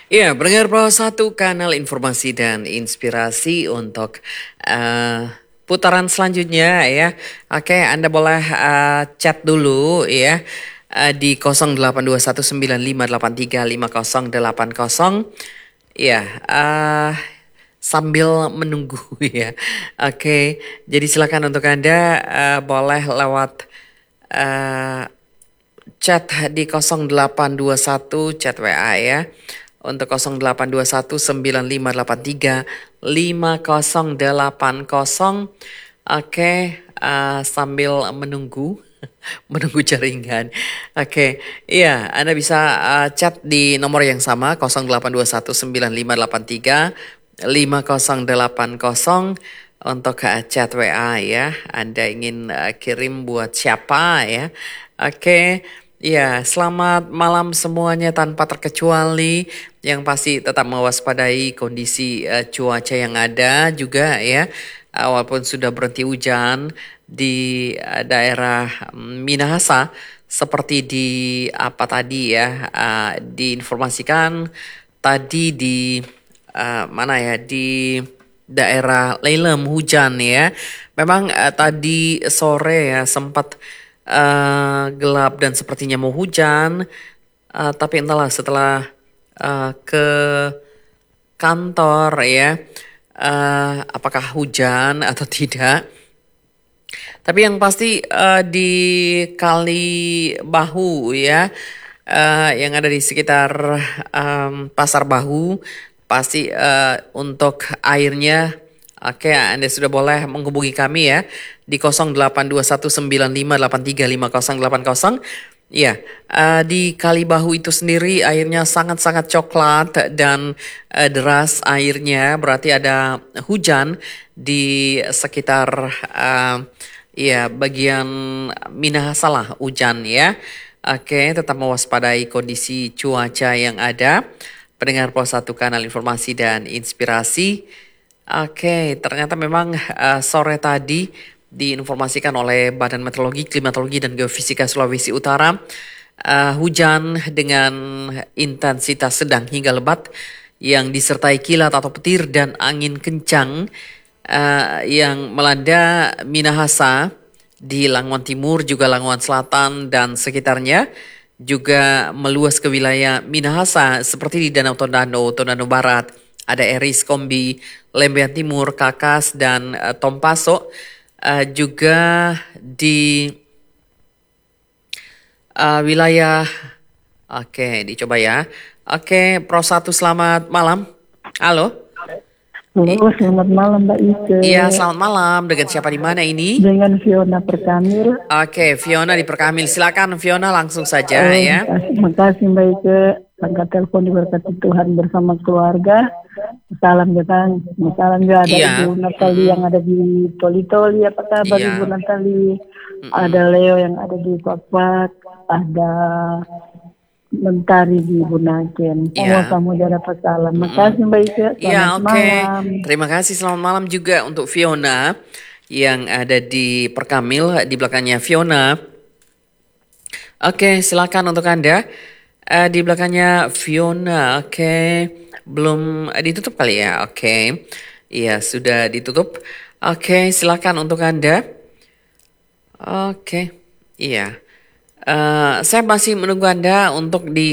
Ya, pendengar Pro satu kanal informasi dan inspirasi untuk eh, putaran selanjutnya ya. Oke, Anda boleh chat dulu ya di 082195835080. Ya, sambil menunggu ya. Oke, jadi silakan untuk Anda boleh lewat eh, chat di 0821 chat WA ya. Untuk 082195835080. Oke, sambil menunggu menunggu jaringan. Oke, iya, Anda bisa chat di nomor yang sama 082195835080 untuk chat WA ya. Anda ingin kirim buat siapa ya? Oke. Ya, selamat malam semuanya tanpa terkecuali. Yang pasti tetap mewaspadai kondisi cuaca yang ada juga ya. Walaupun sudah berhenti hujan di daerah Minahasa seperti di apa tadi ya, diinformasikan tadi di mana ya, di daerah Lelem hujan ya. Memang tadi sore ya sempat gelap dan sepertinya mau hujan. Tapi entahlah setelah ke kantor ya, apakah hujan atau tidak. Tapi yang pasti di Kali Bahu ya, yang ada di sekitar Pasar Bahu, pasti untuk airnya, oke, Anda sudah boleh menghubungi kami ya di 082195835080. Ya, di Kali Bahu itu sendiri airnya sangat-sangat coklat dan deras airnya, berarti ada hujan di sekitar ya bagian Minahasa lah hujan ya. Oke, tetap mewaspadai kondisi cuaca yang ada. Pendengar Pos 1 kanal informasi dan inspirasi. Oke, ternyata memang sore tadi diinformasikan oleh Badan Meteorologi, Klimatologi dan Geofisika Sulawesi Utara, hujan dengan intensitas sedang hingga lebat yang disertai kilat atau petir dan angin kencang yang melanda Minahasa di Lamongan Timur, juga Lamongan Selatan dan sekitarnya, juga meluas ke wilayah Minahasa seperti di Danau Tondano, Tondano Barat, ada Eris, Kombi, Lembean Timur, Kakas dan Tompaso. Juga di wilayah, oke, dicoba ya. Oke, Pro 1 selamat malam. Halo. Halo, selamat malam Mbak Ike. Iya, selamat malam. Dengan siapa di mana ini? Dengan Fiona Perkamil. Oke, Fiona di Perkamil. Silakan Fiona langsung saja ya. Terima kasih Mbak Ike. Angkat telepon diberkati Tuhan bersama keluarga. Salam datang. Salam juga ada Ibu Natali yang ada di Toli-Toli. Apa kabar Ibu Natali? Ada Leo yang ada di Papak. Ada Mentari di Bunaken. Semua kamu sudah dapat salam. Makasih Mbak Ike. Selamat malam. Terima kasih, selamat malam juga untuk Fiona yang ada di Perkamil. Di belakangnya Fiona. Oke, silakan untuk Anda. Di belakangnya Fiona. Oke, belum ditutup kali ya. Oke, iya sudah ditutup. Oke, silakan untuk Anda. Oke, iya. Saya masih menunggu Anda untuk di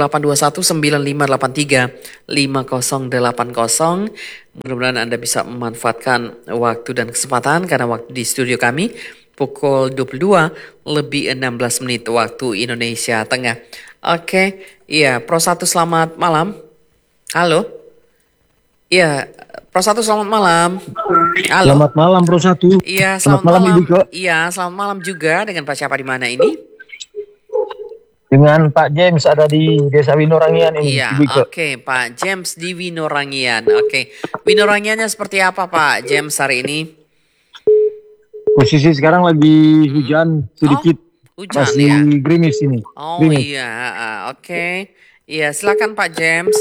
082195835080. Mudah-mudahan Anda bisa memanfaatkan waktu dan kesempatan karena waktu di studio kami pukul 22 lebih 16 menit waktu Indonesia Tengah. Oke, iya, Pro 1 selamat malam. Halo. Iya, Pro 1 selamat malam. Halo. Selamat malam Pro 1. Iya, selamat malam. Iya, selamat malam juga dengan Pak siapa di mana ini? Dengan Pak James ada di Desa Winorangian ini. Iya, oke, Pak James di Winorangian. Oke, Winorangiannya seperti apa Pak James hari ini? Posisi sekarang lagi hujan sedikit. Hujan masih ya? Gerimis ini. Oh gerimis. Iya, oke. Iya, silakan Pak James.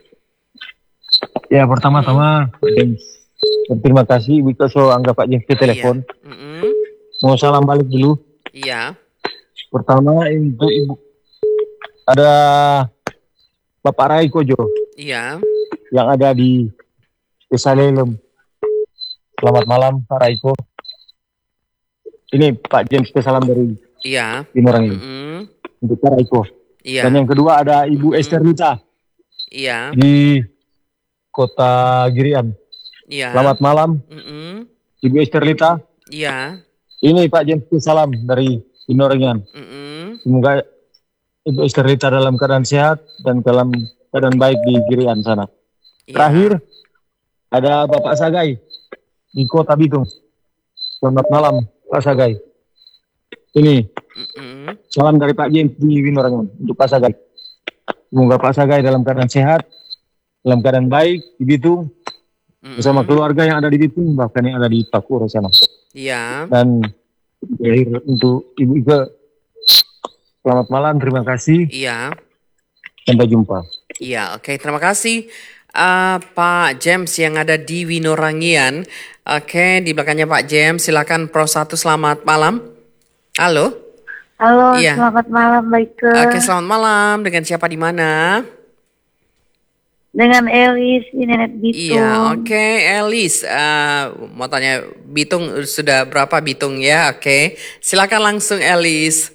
Ya, pertama-tama Pak James, terima kasih Wika so anggap Pak James ke telepon. Mau salam balik dulu. Iya. Pertama untuk Ibu ada Bapak Rai Kojo. Iya. yang ada di Desa Lelem. Selamat malam Pak Raiko. Ini Pak James salam dari Timur ini. Untuk Pak Raiko. Iya. Dan yang kedua ada Ibu Esther Lita. Iya. Di Kota Girian. Iya. Selamat malam. Ibu Esther Lita. Iya. Ini Pak James salam dari Inorengan. Semoga Ibu Esther Lita dalam keadaan sehat dan dalam keadaan baik di Girian sana. Terakhir ada Bapak Sagai di Kota Bitung. Selamat malam Pak Sagai. Ini salam dari Pak James di Winorangan untuk Pak Sagai. Semoga Pak Sagai dalam keadaan sehat, dalam keadaan baik di Bitung, bersama keluarga yang ada di Bitung, bahkan yang ada di Pakuro sana. Iya. Dan untuk Ibu Ika, selamat malam, terima kasih. Iya. Sampai jumpa. Iya, oke, terima kasih Pak James yang ada di Winorangian. Oke, di belakangnya Pak James, silakan Pro 1, selamat malam. Halo. Halo, selamat malam Baike. Oke, selamat malam. Dengan siapa di mana? Dengan Elis di Nenek Bitung. Iya, oke, Elis. Mau tanya Bitung sudah berapa Bitung ya? Oke, silakan langsung Elis.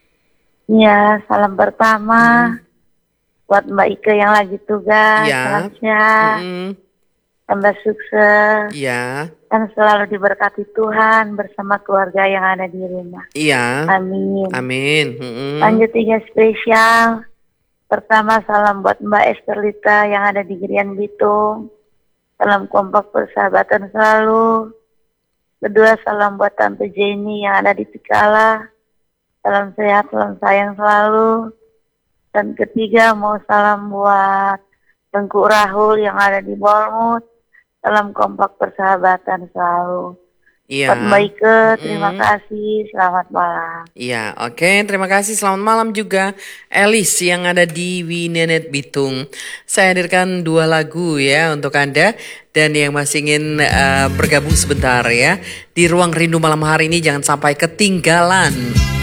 Iya, salam pertama buat Mbak Ike yang lagi tugas. Salam sehat, tambah sukses. Iya. Dan selalu diberkati Tuhan bersama keluarga yang ada di rumah. Iya. Amin. Amin. Lanjut 3 spesial. Pertama, salam buat Mbak Esther Lita yang ada di Girian Bitung. Salam kompak persahabatan selalu. Kedua, salam buat Tante Jenny yang ada di Tikala. Salam sehat, salam sayang selalu. Dan ketiga, mau salam buat Tengku Rahul yang ada di Bournemouth. Salam kompak persahabatan selalu. Iya. Buat Mbak Ike, terima kasih. Selamat malam. Iya, oke. Terima kasih. Selamat malam juga Elis yang ada di Winenet Bitung. Saya hadirkan 2 lagu ya untuk Anda. Dan yang masih ingin bergabung sebentar ya. Di Ruang Rindu malam hari ini jangan sampai ketinggalan.